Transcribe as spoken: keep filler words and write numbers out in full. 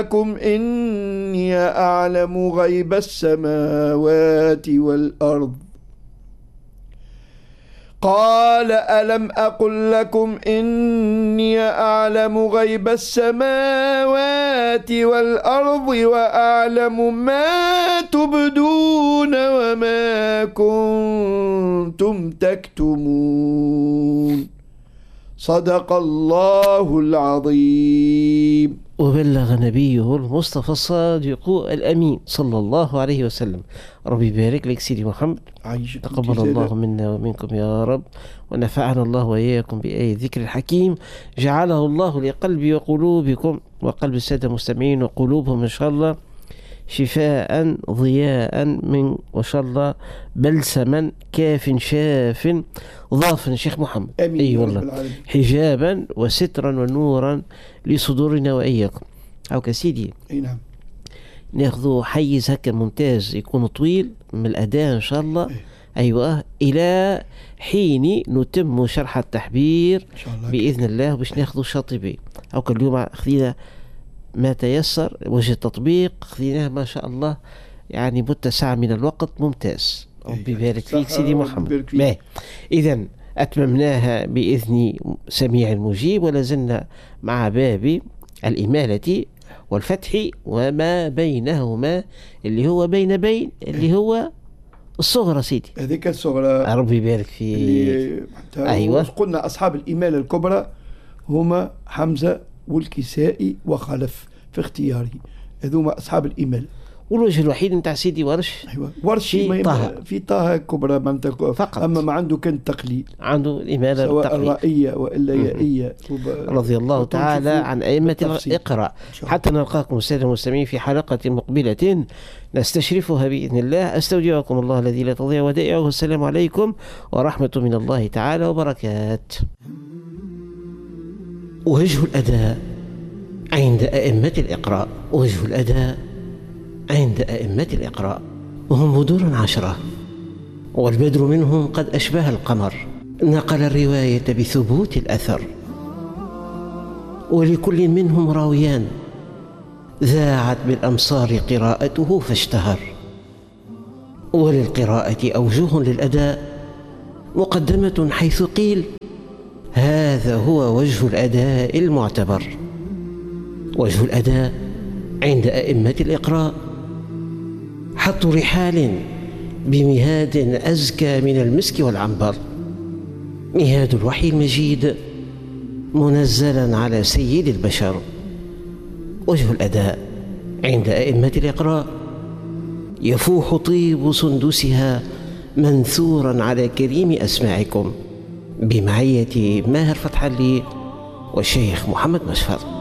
لكم إني أعلم غيب السماوات والأرض قال ألم أقل لكم إني أعلم غيب السماوات والأرض وأعلم ما تبدون وما كنتم تكتمون صدق الله العظيم. وبلغ نبيه المصطفى الصادق الأمين صلى الله عليه وسلم. ربي يبارك لك سيدي محمد، تقبل الله منا ومنكم يا رب، ونفعنا الله وإياكم بآية الذكر الحكيم، جعله الله لقلبي وقلوبكم وقلب السادة المستمعين وقلوبهم إن شاء الله شفاء ضياء من وإن شاء الله بلسما كاف شاف ضاف شيخ محمد. أمين. أي والله حجابا وسترا ونورا لصدورنا وإياكم. أو كسيدي أي نعم ناخذوا حيز هكا ممتاز يكون طويل من الأداء إن شاء الله. أي. أيوة إلى حين نتم شرح التحبير إن شاء الله بإذن الله باش ناخذوا شاطبي. أو اليوم خذينا ما تيسر وجه التطبيق خذيناه ما شاء الله يعني متسع من الوقت ممتاز. ربي يبارك فيك سيدي محمد. إذا أتممناها بإذن سميع المجيب ولازلنا مع باب الإمالة والفتح وما بينهما اللي هو بين بين اللي هو الصغرى سيدي. هذيك الصغرى ربي يبارك فيك. أيوة قلنا أصحاب الإمالة الكبرى هما حمزة والكسائي وخلف في اختياره، هذوما أصحاب الإمالة. والوجه الوحيد نتاع سيدي ورش أيوة ورش في طه في طه كبرى فقط، أما ما عنده كان تقليد، عنده الإمالة سواء الرائية وإلا يائية. رضي الله تعالى عن أئمة الإقراء. حتى نلقاكم السادة المستمعين في حلقة مقبلة نستشرفها بإذن الله. أستودعكم الله الذي لا تضيع ودائعه، والسلام عليكم ورحمة من الله تعالى وبركاته. وجه الأداء عند أئمة الإقراء. وجه الأداء عند أئمة الإقراء وهم بدور عشرة، والبدر منهم قد أشبه القمر، نقل الرواية بثبوت الأثر، ولكل منهم راويان ذاعت بالأمصار قراءته فاشتهر. وللقراءة أوجه للأداء مقدمة حيث قيل هذا هو وجه الأداء المعتبر. وجه الأداء عند أئمة الإقراء حط رحال بمهاد أزكى من المسك والعنبر، مهاد الوحي المجيد منزلا على سيد البشر. وجه الأداء عند أئمة الإقراء يفوح طيب سندسها منثورا على كريم أسماعكم، بمعية ماهر فتح الله والشيخ محمد مشفر.